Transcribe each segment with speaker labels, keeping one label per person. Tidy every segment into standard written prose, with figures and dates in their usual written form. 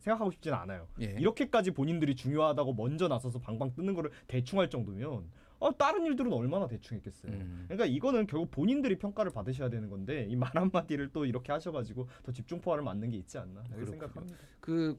Speaker 1: 생각하고 싶지는 않아요.
Speaker 2: 예.
Speaker 1: 이렇게까지 본인들이 중요하다고 먼저 나서서 방방 뜨는 거를 대충 할 정도면 다른 일들은 얼마나 대충 했겠어요. 그러니까 이거는 결국 본인들이 평가를 받으셔야 되는 건데 이 말 한마디를 또 이렇게 하셔가지고 더 집중포화를 맞는 게 있지 않나 이렇게 생각합니다.
Speaker 2: 그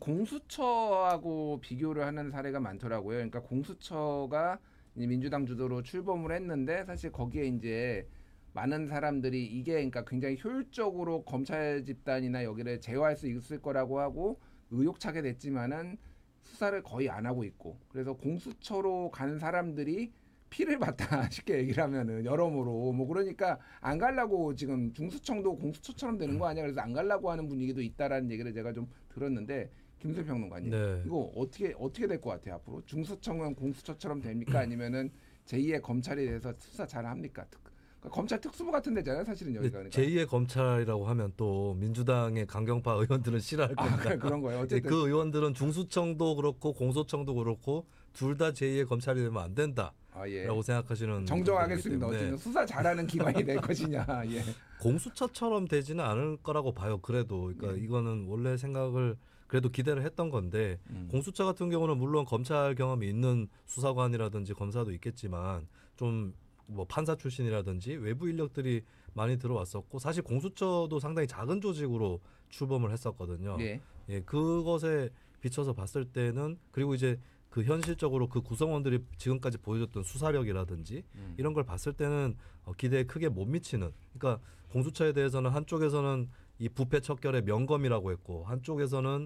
Speaker 2: 공수처하고 비교를 하는 사례가 많더라고요. 그러니까 공수처가 이제 민주당 주도로 출범을 했는데 사실 거기에 이제 많은 사람들이 이게 그러니까 굉장히 효율적으로 검찰 집단이나 여기를 제어할 수 있을 거라고 하고 의욕차게 됐지만은 수사를 거의 안 하고 있고 그래서 공수처로 간 사람들이 피를 봤다 쉽게 얘기를 하면은 여러모로 뭐 그러니까 안 가려고 지금 중수청도 공수처처럼 되는 거 아니야 그래서 안 가려고 하는 분위기도 있다라는 얘기를 제가 좀 들었는데 김수일 평론가님
Speaker 3: 네.
Speaker 2: 이거 어떻게 될 것 같아요 앞으로 중수청은 공수처처럼 됩니까 아니면은 제2의 검찰이 돼서 수사 잘 합니까? 그러니까 검찰 특수부 같은 데잖아요 사실은 여기가 그러니까.
Speaker 3: 제2의 검찰이라고 하면 또 민주당의 강경파 의원들은 싫어할 겁니다.
Speaker 2: 그런 거예요. 어쨌든
Speaker 3: 그 의원들은 중수청도 그렇고 공소청도 그렇고 둘 다 제2의 검찰이 되면 안 된다.
Speaker 2: 예.
Speaker 3: 라고 생각하시는
Speaker 2: 정정하겠습니다.
Speaker 3: 분들이기 때문에
Speaker 2: 어쨌든 수사 잘하는 기관이 될 것이냐. 예.
Speaker 3: 공수처처럼 되지는 않을 거라고 봐요. 그래도 그러니까 이거는 원래 생각을 그래도 기대를 했던 건데 공수처 같은 경우는 물론 검찰 경험이 있는 수사관이라든지 검사도 있겠지만 좀 뭐 판사 출신이라든지 외부 인력들이 많이 들어왔었고 사실 공수처도 상당히 작은 조직으로 출범을 했었거든요.
Speaker 2: 예.
Speaker 3: 예, 그것에 비춰서 봤을 때는 그리고 이제 그 현실적으로 그 구성원들이 지금까지 보여줬던 수사력이라든지 이런 걸 봤을 때는 기대에 크게 못 미치는. 그러니까 공수처에 대해서는 한쪽에서는 이 부패 척결의 명검이라고 했고 한쪽에서는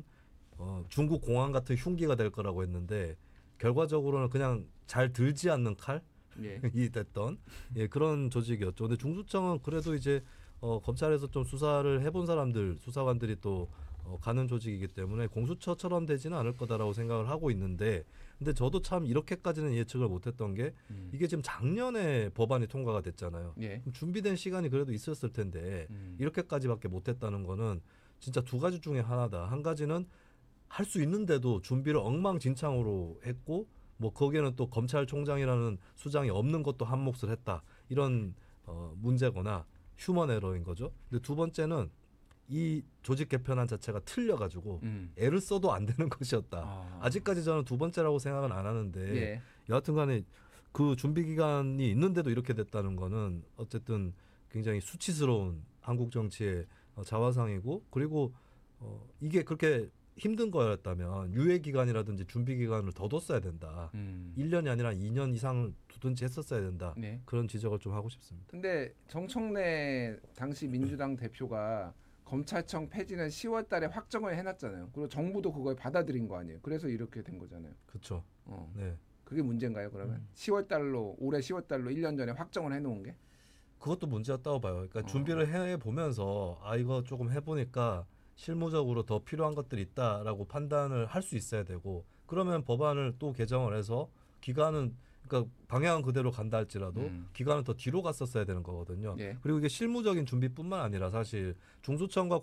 Speaker 3: 중국 공안 같은 흉기가 될 거라고 했는데 결과적으로는 그냥 잘 들지 않는 칼.
Speaker 2: 예.
Speaker 3: 이 됐던 그런 조직이었죠. 근데 중수청은 그래도 이제 검찰에서 좀 수사를 해본 사람들, 수사관들이 또 가는 조직이기 때문에 공수처처럼 되지는 않을 거다라고 생각을 하고 있는데, 근데 저도 참 이렇게까지는 예측을 못했던 게 이게 지금 작년에 법안이 통과가 됐잖아요.
Speaker 2: 예.
Speaker 3: 그럼 준비된 시간이 그래도 있었을 텐데 이렇게까지밖에 못했다는 거는 진짜 두 가지 중에 하나다. 한 가지는 할 수 있는데도 준비를 엉망진창으로 했고. 뭐 거기에는 또 검찰총장이라는 수장이 없는 것도 한 몫을 했다. 이런 문제거나 휴먼 에러인 거죠. 근데 두 번째는 이 조직 개편안 자체가 틀려가지고 애를 써도 안 되는 것이었다. 아직까지 저는 두 번째라고 생각은 안 하는데
Speaker 2: 예.
Speaker 3: 여하튼간에 그 준비 기간이 있는데도 이렇게 됐다는 거는 어쨌든 굉장히 수치스러운 한국 정치의 자화상이고 그리고 이게 그렇게 힘든 거였다면 유예 기간이라든지 준비 기간을 더 뒀어야 된다. 1년이 아니라 2년 이상 두든지 했었어야 된다.
Speaker 2: 네.
Speaker 3: 그런 지적을 좀 하고 싶습니다.
Speaker 2: 근데 정청래 당시 민주당 대표가 검찰청 폐지는 10월 달에 확정을 해놨잖아요. 그리고 정부도 그걸 받아들인 거 아니에요. 그래서 이렇게 된 거잖아요.
Speaker 3: 그렇죠. 네.
Speaker 2: 그게 문제인가요, 그러면? 10월 달로, 올해 10월 달로 1년 전에 확정을 해놓은 게?
Speaker 3: 그것도 문제였다고 봐요. 그러니까 준비를 해보면서 이거 조금 해보니까 실무적으로 더 필요한 것들이 있다라고 판단을 할 수 있어야 되고 그러면 법안을 또 개정을 해서 기간은 그러니까 방향은 그대로 간다 할지라도 기간은 더 뒤로 갔었어야 되는 거거든요.
Speaker 2: 예.
Speaker 3: 그리고 이게 실무적인 준비뿐만 아니라 사실 중수청과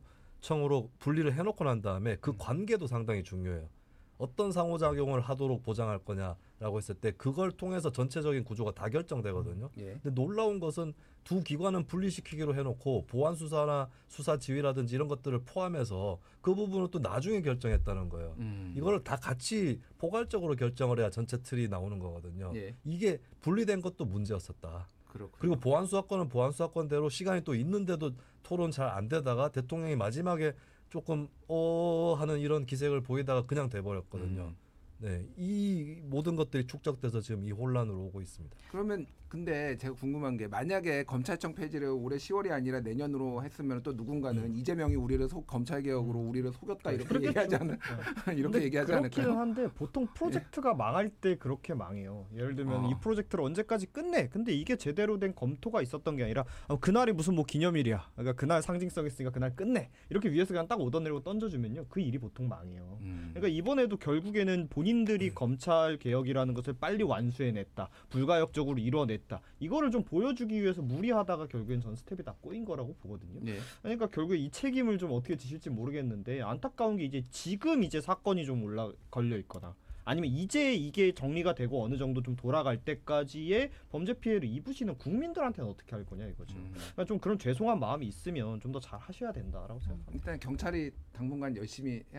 Speaker 3: 공소청으로 분리를 해놓고 난 다음에 그 관계도 상당히 중요해요. 어떤 상호작용을 하도록 보장할 거냐라고 했을 때 그걸 통해서 전체적인 구조가 다 결정되거든요.
Speaker 2: 예.
Speaker 3: 근데 놀라운 것은 두 기관은 분리시키기로 해놓고 보안 수사나 수사 지휘라든지 이런 것들을 포함해서 그 부분을 또 나중에 결정했다는 거예요. 이거를 다 같이 포괄적으로 결정을 해야 전체 틀이 나오는 거거든요.
Speaker 2: 예.
Speaker 3: 이게 분리된 것도 문제였었다.
Speaker 2: 그렇군요.
Speaker 3: 그리고 보안 수사권은 보안 수사권대로 시간이 또 있는데도 토론 잘 안 되다가 대통령이 마지막에 조금 하는 이런 기색을 보이다가 그냥 돼버렸거든요. 네, 이 모든 것들이 축적돼서 지금 이 혼란으로 오고 있습니다.
Speaker 2: 그러면 근데 제가 궁금한 게 만약에 검찰청 폐지를 올해 10월이 아니라 내년으로 했으면 또 누군가는 이재명이 우리를 검찰 개혁으로 우리를 속였다 이렇게 얘기하지 않을 이렇게 얘기하지
Speaker 1: 그렇기는
Speaker 2: 않을까요?
Speaker 1: 한데 보통 프로젝트가 망할 때 그렇게 망해요. 예를 들면 이 프로젝트를 언제까지 끝내? 근데 이게 제대로 된 검토가 있었던 게 아니라 그날이 무슨 뭐 기념일이야. 그러니까 그날 상징성 있으니까 그날 끝내. 이렇게 위에서 그냥 딱 얻어내고 던져주면요. 그 일이 보통 망해요. 그러니까 이번에도 결국에는 본인들이 검찰 개혁이라는 것을 빨리 완수해냈다. 불가역적으로 이뤄냈다. 이거를 좀 보여주기 위해서 무리하다가 결국엔 전 스텝이 다 꼬인 거라고 보거든요.
Speaker 2: 네.
Speaker 1: 그러니까 결국에 이 책임을 좀 어떻게 지실지 모르겠는데 안타까운 게 이제 지금 이제 사건이 좀 걸려 있거나 아니면 이제 이게 정리가 되고 어느 정도 좀 돌아갈 때까지의 범죄 피해를 입으시는 국민들한테는 어떻게 할 거냐 이거죠. 그러니까 좀 그런 죄송한 마음이 있으면 좀 더 잘 하셔야 된다라고 생각합니다.
Speaker 2: 일단 경찰이 당분간 열심히